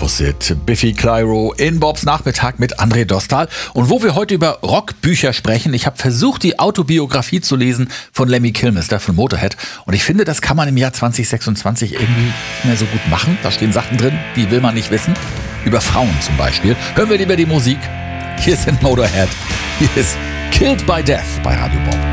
Opposite, Biffy Clyro in Bobs Nachmittag mit André Dostal. Und wo wir heute über Rockbücher sprechen, ich habe versucht, die Autobiografie zu lesen von Lemmy Kilmister von Motorhead. Und ich finde, das kann man im Jahr 2026 irgendwie nicht mehr so gut machen. Da stehen Sachen drin, die will man nicht wissen. Über Frauen zum Beispiel. Hören wir lieber die Musik. Hier sind Motorhead. Hier ist Killed by Death bei Radio Bob.